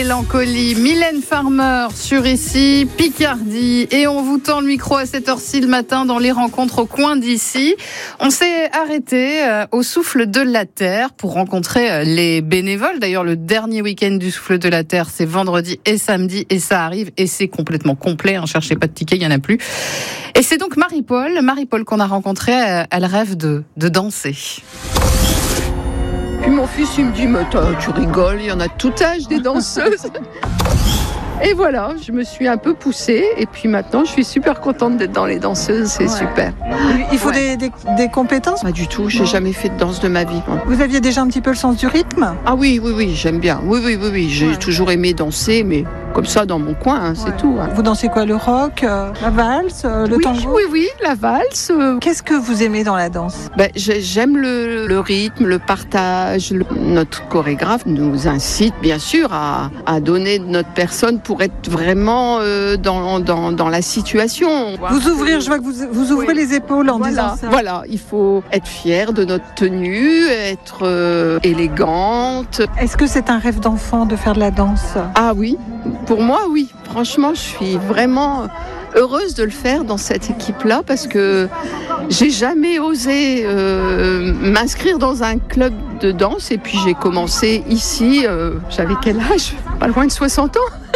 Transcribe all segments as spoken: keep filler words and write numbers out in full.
Mélancolie, Mylène Farmer sur ici, Picardie, et on vous tend le micro à cette heure-ci le matin dans les rencontres au coin d'ici. On s'est arrêté euh, au Souffle de la Terre pour rencontrer euh, les bénévoles. D'ailleurs, le dernier week-end du Souffle de la Terre, c'est vendredi et samedi, et ça arrive, et c'est complètement complet. Hein, cherchez pas de tickets, il y en a plus. Et c'est donc Marie-Paul, Marie-Paul qu'on a rencontrée. Euh, elle rêve de, de danser. Puis mon fils, il me dit, mais tu rigoles, il y en a de tout âge des danseuses. Et voilà, je me suis un peu poussée. Et puis maintenant, je suis super contente d'être dans les danseuses, c'est ouais. super. Il faut ouais. des, des, des compétences ? Pas du tout, j'ai jamais fait de danse de ma vie. Moi. Vous aviez déjà un petit peu le sens du rythme ? Ah oui, oui, oui, j'aime bien. Oui, oui, oui, oui. J'ai ouais. toujours aimé danser, mais comme ça, dans mon coin, hein, c'est ouais. tout. Hein. Vous dansez quoi ? Le rock, euh, la valse, euh, le oui, tango ? Oui, oui, la valse. Euh... Qu'est-ce que vous aimez dans la danse ? ben, J'aime le, le rythme, le partage. Le... Notre chorégraphe nous incite, bien sûr, à, à donner notre personne pour être vraiment euh, dans, dans, dans la situation. Vous ouvrir, je vois que vous, vous ouvrez oui. les épaules en voilà, disant ça. Voilà, il faut être fier de notre tenue, être euh, élégante. Est-ce que c'est un rêve d'enfant de faire de la danse ? Ah oui, pour moi, oui. Franchement, je suis vraiment heureuse de le faire dans cette équipe-là parce que j'ai jamais osé euh, m'inscrire dans un club de danse et puis j'ai commencé ici, euh, j'avais quel âge ? Pas loin de soixante ans.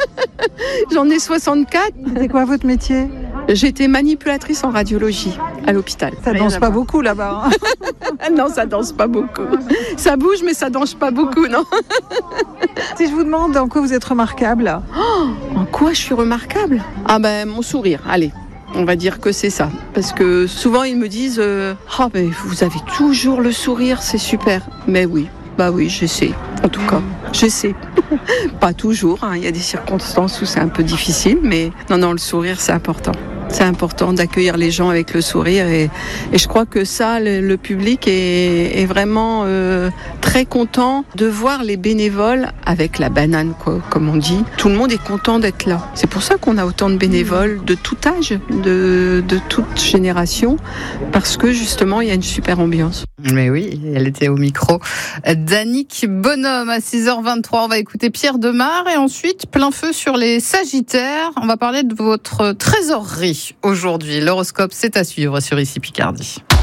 J'en ai soixante-quatre. C'est quoi votre métier ? J'étais manipulatrice en radiologie à l'hôpital. Ça Rien danse pas beaucoup là-bas. Hein. Non, ça danse pas beaucoup. Ça bouge, mais ça danse pas beaucoup, non. Si je vous demande en quoi vous êtes remarquable ? Oh, en quoi je suis remarquable ? Ah ben, mon sourire, allez. On va dire que c'est ça. Parce que souvent, ils me disent euh, « Ah, ben, vous avez toujours le sourire, c'est super. » Mais oui, bah oui, j'essaie. En tout cas, j'essaie. Pas toujours, hein. Il y a des circonstances où c'est un peu difficile, mais non, non, le sourire, c'est important. C'est important d'accueillir les gens avec le sourire et, et je crois que ça, le, le public est, est vraiment euh, très content de voir les bénévoles avec la banane, quoi, comme on dit. Tout le monde est content d'être là. C'est pour ça qu'on a autant de bénévoles de tout âge, de, de toute génération, parce que justement, il y a une super ambiance. Mais oui, elle était au micro d'Annick Bonhomme à six heures vingt-trois. On va écouter Pierre Demar et ensuite plein feu sur les Sagittaires. On va parler de votre trésorerie aujourd'hui. L'horoscope, c'est à suivre sur Ici Picardie.